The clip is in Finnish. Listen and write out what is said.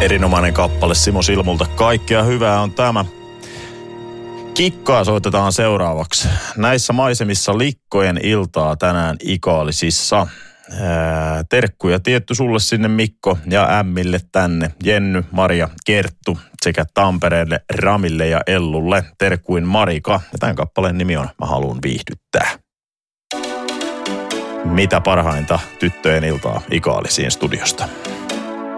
Erinomainen kappale Simo Silmulta. Kaikkea hyvää on tämä. Kikkaa soitetaan seuraavaksi. Näissä maisemissa likkojen iltaa tänään Ikaalisissa. Terkkuja tietty sulle sinne Mikko ja Ämmille tänne. Jenny, Maria, Kerttu sekä Tampereelle Ramille ja Ellulle. Terkkuin Marika. Ja tämän kappaleen nimi on Mä haluun viihdyttää. Mitä parhainta tyttöjen iltaa Ikaalisiin studiosta.